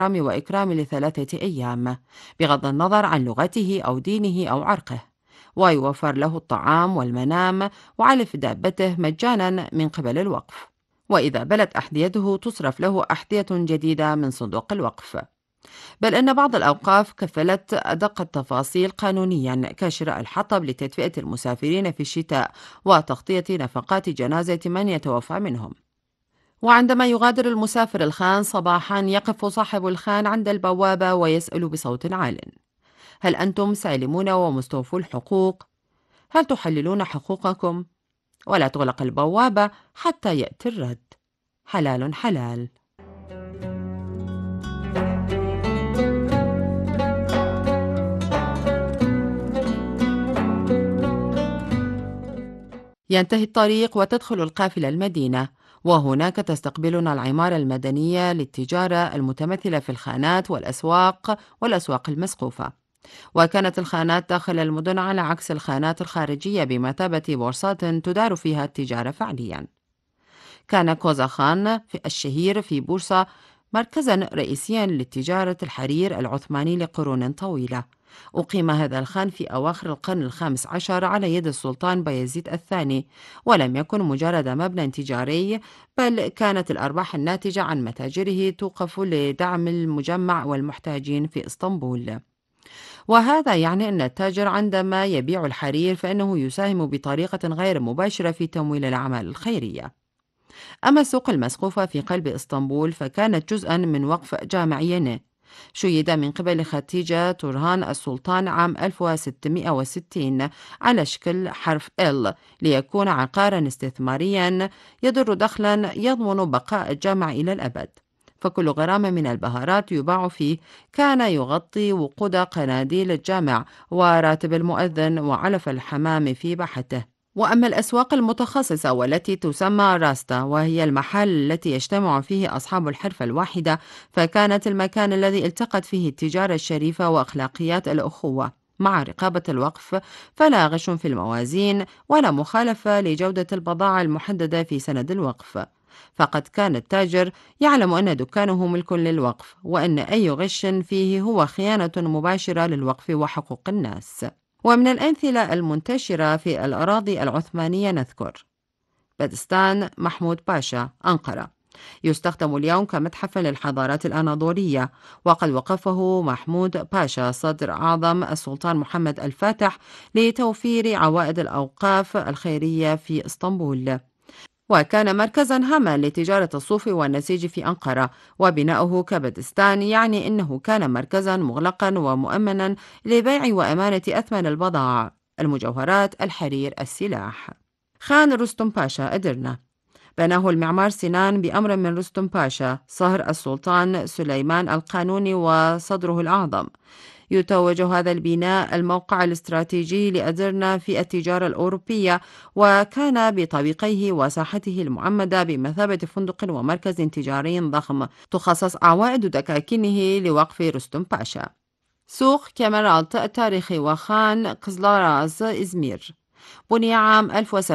وإكرام ل3 أيام بغض النظر عن لغته أو دينه أو عرقه، ويوفر له الطعام والمنام وعلف دابته مجانا من قبل الوقف، وإذا بلت أحذيته تصرف له أحذية جديدة من صندوق الوقف. بل إن بعض الأوقاف كفلت أدق التفاصيل قانونيا كشراء الحطب لتدفئة المسافرين في الشتاء وتغطية نفقات جنازة من يتوفى منهم. وعندما يغادر المسافر الخان صباحا يقف صاحب الخان عند البوابة ويسأل بصوت عال: هل أنتم سالمون ومستوفو الحقوق؟ هل تحللون حقوقكم؟ ولا تغلق البوابة حتى يأتي الرد. حلال حلال. ينتهي الطريق وتدخل القافلة المدينة، وهناك تستقبلنا العمارة المدنية للتجارة المتمثلة في الخانات والأسواق المسقوفة. وكانت الخانات داخل المدن على عكس الخانات الخارجية بمثابة بورصات تدار فيها التجارة فعليا. كان كوزاخان الشهير في بورصة مركزا رئيسيا لتجارة الحرير العثماني لقرون طويلة. أقيم هذا الخان في أواخر القرن ال15 على يد السلطان بايزيد الثاني، ولم يكن مجرد مبنى تجاري، بل كانت الأرباح الناتجة عن متاجره توقف لدعم المجمع والمحتاجين في إسطنبول. وهذا يعني أن التاجر عندما يبيع الحرير فإنه يساهم بطريقة غير مباشرة في تمويل الأعمال الخيرية. أما السوق المسقوفة في قلب إسطنبول فكانت جزءا من وقف جامعي شيد من قبل خديجة تورهان السلطان عام 1660 على شكل حرف L ليكون عقارا استثماريا يدر دخلا يضمن بقاء الجامع إلى الأبد. فكل غرام من البهارات يباع فيه كان يغطي وقود قناديل الجامع وراتب المؤذن وعلف الحمام في باحته. وأما الأسواق المتخصصة والتي تسمى راستا، وهي المحل التي يجتمع فيه أصحاب الحرفة الواحدة، فكانت المكان الذي التقت فيه التجارة الشريفة وأخلاقيات الأخوة مع رقابة الوقف، فلا غش في الموازين ولا مخالفة لجودة البضاعة المحددة في سند الوقف. فقد كان التاجر يعلم أن دكانه ملك للوقف، وأن أي غش فيه هو خيانة مباشرة للوقف وحقوق الناس. ومن الأمثلة المنتشرة في الأراضي العثمانية نذكر بدستان محمود باشا، أنقرة، يستخدم اليوم كمتحف للحضارات الأناضولية، وقد وقفه محمود باشا صدر أعظم السلطان محمد الفاتح لتوفير عوائد الأوقاف الخيرية في إسطنبول. وكان مركزا هاما لتجارة الصوف والنسيج في أنقرة، وبناؤه كبدستان يعني أنه كان مركزا مغلقا ومؤمنا لبيع وأمانة أثمن البضائع: المجوهرات، الحرير، السلاح. خان رستم باشا أدرنا بناه المعمار سنان بأمر من رستم باشا صهر السلطان سليمان القانوني وصدره الأعظم. يتوج هذا البناء الموقع الاستراتيجي لأدرنا في التجارة الأوروبية، وكان بطريقيه وساحته المعمدة بمثابة فندق ومركز تجاري ضخم تخصص عوائد دكاكينه لوقف رستم باشا. سوق كاميرالت التاريخي وخان قزلاراز إزمير بني عام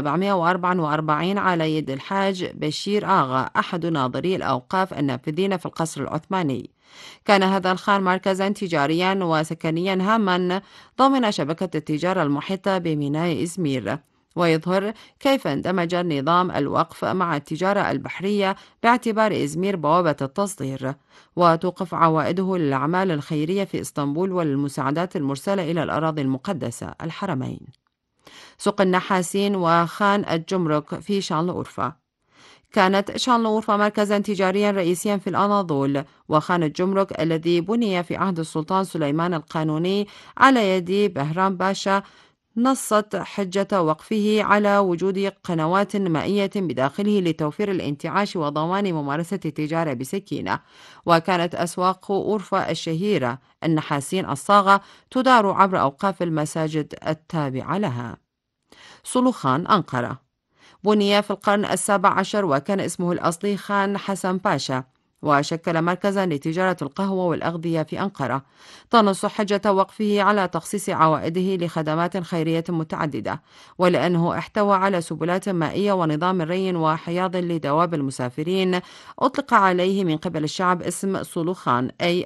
1744 على يد الحاج بشير آغا أحد ناظري الأوقاف النافذين في القصر العثماني. كان هذا الخان مركزا تجاريا وسكنيا هاما ضمن شبكة التجارة المحيطة بميناء إزمير، ويظهر كيف اندمج نظام الوقف مع التجارة البحرية باعتبار إزمير بوابة التصدير، وتوقف عوائده للأعمال الخيرية في إسطنبول وللمساعدات المرسلة إلى الأراضي المقدسة الحرمين. سوق النحاسين وخان الجمرك في شانلورفا. كانت شانلورفا مركزا تجاريا رئيسيا في الأناضول، وخان الجمرك الذي بني في عهد السلطان سليمان القانوني على يد بهرام باشا نصت حجة وقفه على وجود قنوات مائية بداخله لتوفير الانتعاش وضمان ممارسة التجارة بسكينة. وكانت أسواق أورفا الشهيرة النحاسين الصاغة تدار عبر أوقاف المساجد التابعة لها. صلوخان أنقرة بني في القرن ال17 وكان اسمه الأصلي خان حسن باشا، وشكل مركزا لتجارة القهوة والأغذية في أنقرة، تنص حجة وقفه على تخصيص عوائده لخدمات خيرية متعددة، ولأنه احتوى على سبلات مائية ونظام ري وحياض لدواب المسافرين. أطلق عليه من قبل الشعب اسم صلوخان، أي